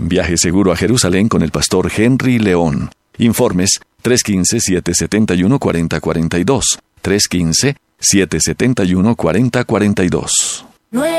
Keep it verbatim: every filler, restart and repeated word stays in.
Viaje seguro a Jerusalén con el pastor Henry León. Informes tres uno cinco, siete siete uno, cuatro cero cuatro dos. tres uno cinco, siete siete uno, cuatro cero cuatro dos.